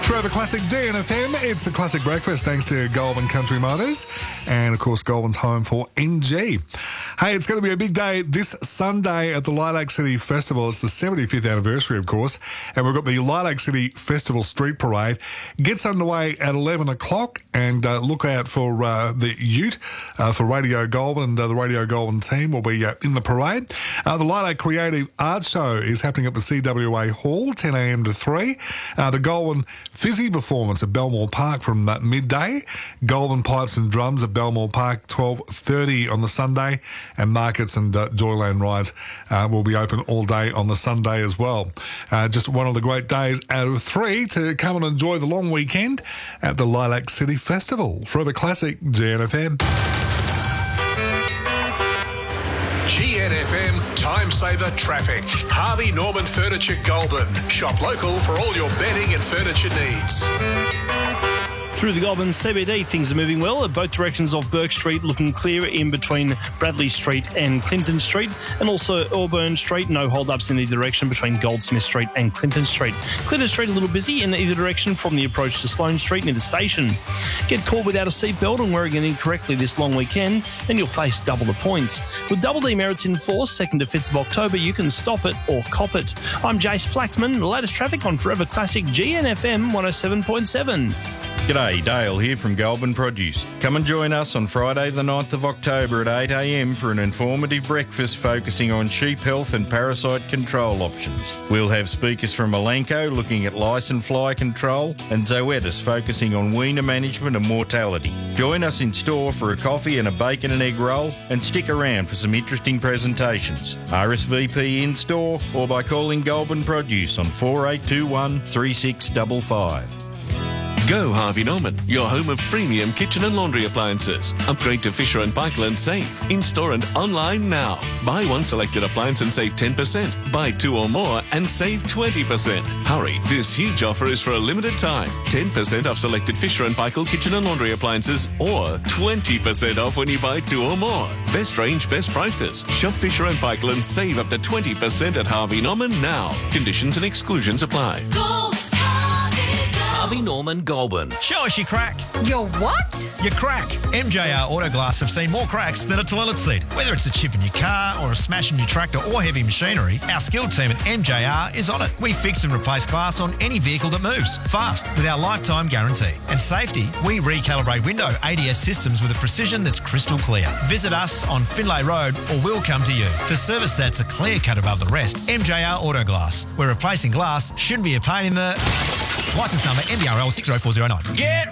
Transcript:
Forever Classic DNFM. It's the Classic Breakfast thanks to Goulburn Country Motors and, of course, Goulburn's home for NG. Hey, it's going to be a big day this Sunday at the Lilac City Festival. It's the 75th anniversary, of course, and we've got the Lilac City Festival Street Parade. Gets underway at 11 o'clock, and look out for the Ute for Radio Goulburn, and the Radio Goulburn team will be in the parade. The Lilac Creative Arts Show is happening at the CWA Hall, 10 a.m. to 3. The Goulburn Fizzy performance at Belmore Park from midday. Goulburn Pipes and Drums at Belmore Park, 12:30 on the Sunday. And markets and Joyland rides will be open all day on the Sunday as well. Just one of the great days out of 3 to come and enjoy the long weekend at the Lilac City Festival. Forever Classic, GNFM. GNFM Time Saver Traffic. Harvey Norman Furniture Goulburn. Shop local for all your bedding and furniture needs. Through the Goulburn CBD, things are moving well at both directions of Burke Street, looking clear in between Bradley Street and Clinton Street, and also Auburn Street. No hold-ups in either direction between Goldsmith Street and Clinton Street. Clinton Street a little busy in either direction from the approach to Sloane Street near the station. Get caught without a seatbelt and wearing it incorrectly this long weekend, and you'll face double the points. With double demerits in force, 2nd to 5th of October, you can stop it or cop it. I'm Jace Flaxman. The latest traffic on Forever Classic GNFM 107.7. G'day, Dale here from Goulburn Produce. Come and join us on Friday the 9th of October at 8 a.m. for an informative breakfast focusing on sheep health and parasite control options. We'll have speakers from Elanco looking at lice and fly control, and Zoetis focusing on weaner management and mortality. Join us in store for a coffee and a bacon and egg roll, and stick around for some interesting presentations. RSVP in store or by calling Goulburn Produce on 4821 3655. Go Harvey Norman, your home of premium kitchen and laundry appliances. Upgrade to Fisher & Paykel and save. In-store and online now. Buy one selected appliance and save 10%. Buy 2 or more and save 20%. Hurry, this huge offer is for a limited time. 10% off selected Fisher & Paykel kitchen and laundry appliances, or 20% off when you buy 2 or more. Best range, best prices. Shop Fisher & Paykel and save up to 20% at Harvey Norman now. Conditions and exclusions apply. Harvey Norman Goulburn. Show us your crack. Your what? Your crack. MJR Autoglass have seen more cracks than a toilet seat. Whether it's a chip in your car or a smash in your tractor or heavy machinery, our skilled team at MJR is on it. We fix and replace glass on any vehicle that moves, fast, with our lifetime guarantee. And safety, we recalibrate window ADS systems with a precision that's crystal clear. Visit us on Finlay Road or we'll come to you. For service that's a clear cut above the rest, MJR Autoglass, where replacing glass shouldn't be a pain in the... License number MDRL 60409. Get